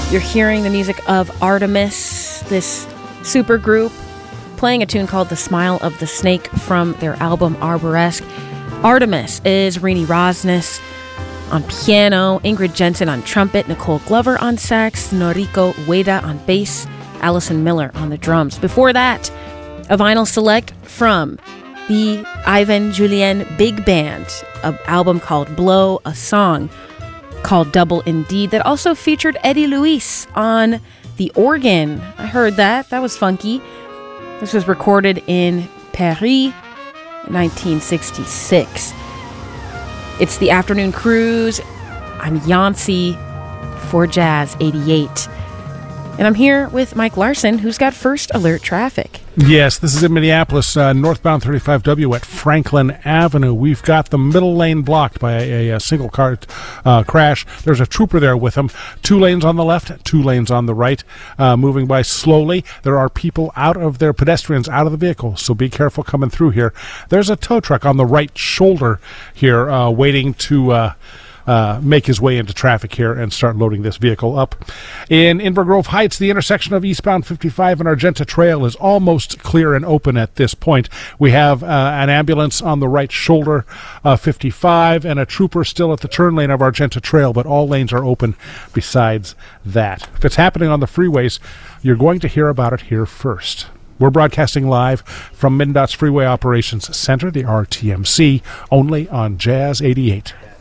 You're hearing the music of Artemis, this supergroup, playing a tune called The Smile of the Snake from their album Arboresque. Artemis is Rini Rosnes on piano, Ingrid Jensen on trumpet, Nicole Glover on sax, Noriko Ueda on bass, Allison Miller on the drums. Before that, a vinyl select from the Ivan Julien Big Band, an album called Blow, a song called Double Indeed that also featured Eddie Luis on the organ. I heard that. That was funky. This was recorded in Paris in 1966. It's the Afternoon Cruise. I'm Yancey for Jazz 88. And I'm here with Mike Larson, who's got First Alert traffic. Yes, this is in Minneapolis, northbound 35W at Franklin Avenue. We've got the middle lane blocked by a single car crash. There's a trooper there with him. 2 lanes on the left, 2 lanes on the right, moving by slowly. There are people pedestrians out of the vehicle, so be careful coming through here. There's a tow truck on the right shoulder here waiting to make his way into traffic here and start loading this vehicle up. In Inver Grove Heights, the intersection of eastbound 55 and Argenta Trail is almost clear and open at this point. We have an ambulance on the right shoulder, 55, and a trooper still at the turn lane of Argenta Trail, but all lanes are open besides that. If it's happening on the freeways, you're going to hear about it here first. We're broadcasting live from MnDOT's Freeway Operations Center, the RTMC, only on Jazz 88.